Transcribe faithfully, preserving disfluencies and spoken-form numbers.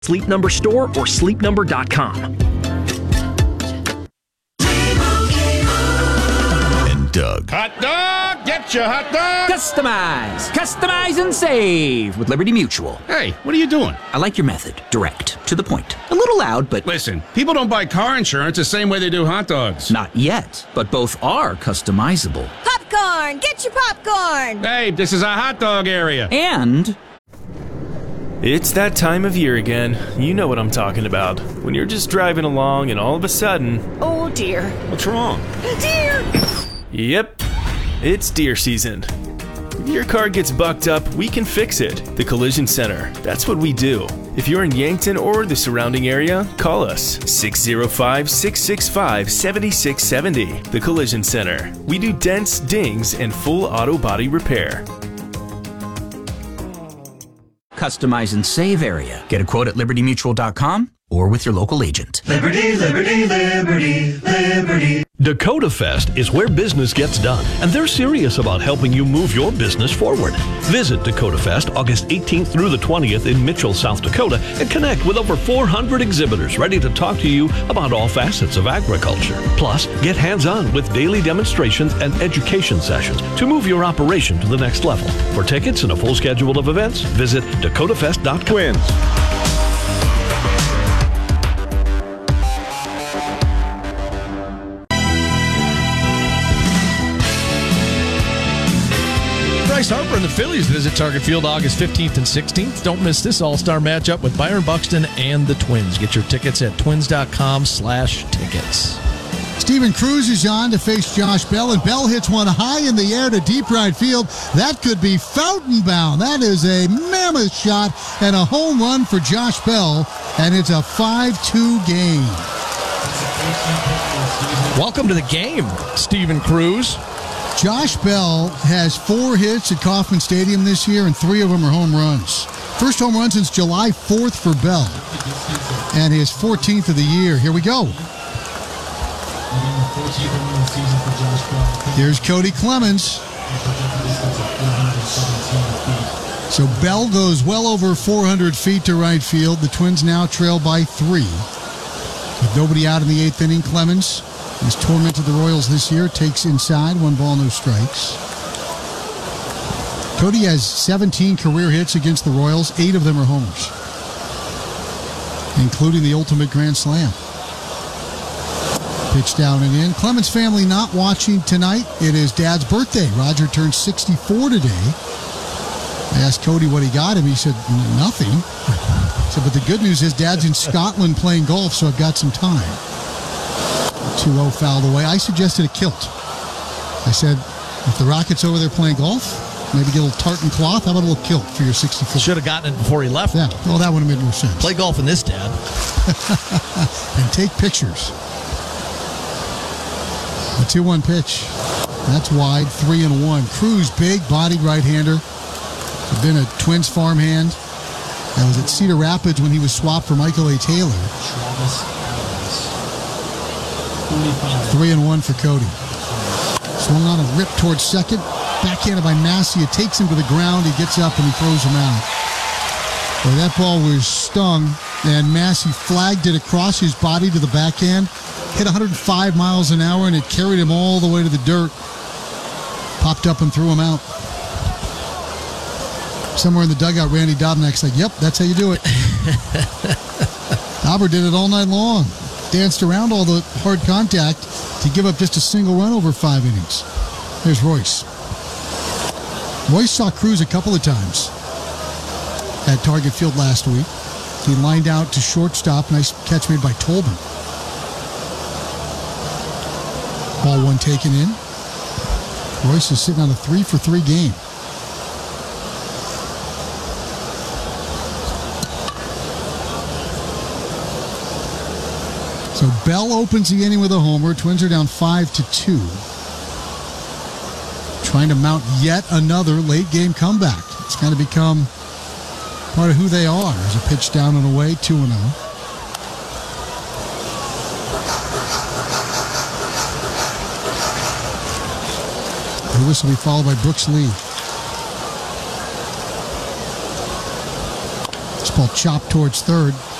Sleep Number store or sleep number dot com. And Doug. Hot dog! Get your hot dog! Customize! Customize and save with Liberty Mutual. Hey, what are you doing? I like your method. Direct. To the point. A little loud, but... Listen, people don't buy car insurance the same way they do hot dogs. Not yet, but both are customizable. Popcorn! Get your popcorn! Hey, this is a hot dog area. And... It's that time of year again. You know what I'm talking about. When you're just driving along and all of a sudden... Oh, dear. What's wrong? Dear! Yep, it's deer season. If your car gets bucked up, we can fix it. The Collision Center. That's what we do. If you're in Yankton or the surrounding area, call us. six oh five, six six five, seven six seven oh. The Collision Center. We do dents, dings, and full auto body repair. Customize and save area. Get a quote at liberty mutual dot com or with your local agent. Liberty, liberty, liberty, liberty. Dakota Fest is where business gets done, and they're serious about helping you move your business forward. Visit Dakota Fest August eighteenth through the twentieth in Mitchell, South Dakota, and connect with over four hundred exhibitors ready to talk to you about all facets of agriculture. Plus, get hands-on with daily demonstrations and education sessions to move your operation to the next level. For tickets and a full schedule of events, visit dakota fest dot com. Twins. Bryce Harper and the Phillies visit Target Field August fifteenth and sixteenth. Don't miss this all-star matchup with Byron Buxton and the Twins. Get your tickets at twins.com slash tickets. Steven Cruz is on to face Josh Bell, and Bell hits one high in the air to deep right field. That could be fountain bound. That is a mammoth shot and a home run for Josh Bell, and it's a five two game. Welcome to the game, Steven Cruz. Josh Bell has four hits at Kauffman Stadium this year, and three of them are home runs. First home run since July fourth for Bell, and his fourteenth of the year. Here we go. Here's Cody Clemens. So Bell goes well over four hundred feet to right field. The Twins now trail by three. With nobody out in the eighth inning, Clemens, who's tormented the Royals this year, takes inside, one ball, no strikes. Cody has seventeen career hits against the Royals. Eight of them are homers, including the ultimate grand slam. Pitch down and in. Clemens family not watching tonight. It is Dad's birthday. Roger turned sixty-four today. I asked Cody what he got him. He said, nothing. I said, but the good news is Dad's in Scotland playing golf, so I've got some time. two oh fouled away. I suggested a kilt. I said, if the Rockets over there playing golf, maybe get a little tartan cloth. How about a little kilt for your sixty-four? Should have gotten it before he left. Yeah, well, that would have made more sense. Play golf in this, Dad. And take pictures. A two one pitch. That's wide, three and one. Cruz, big bodied right-hander. Been a Twins farmhand. That was at Cedar Rapids when he was swapped for Michael A. Taylor. Three and one for Cody. Swung on a rip towards second. Backhanded by Massey. It takes him to the ground. He gets up and he throws him out. Well, that ball was stung, and Massey flagged it across his body to the backhand. Hit one hundred five miles an hour, and it carried him all the way to the dirt. Popped up and threw him out. Somewhere in the dugout, Randy Dobnak's like, yep, that's how you do it. Albert did it all night long. Danced around all the hard contact to give up just a single run over five innings. There's Royce. Royce saw Cruz a couple of times at Target Field last week. He lined out to shortstop. Nice catch made by Tolbin. Ball one taken in. Royce is sitting on a three for three game. So Bell opens the inning with a homer. Twins are down five to two. Trying to mount yet another late game comeback. It's kind of become part of who they are. There's a pitch down and away, two and oh. This will be followed by Brooks Lee. This Ball chopped towards third.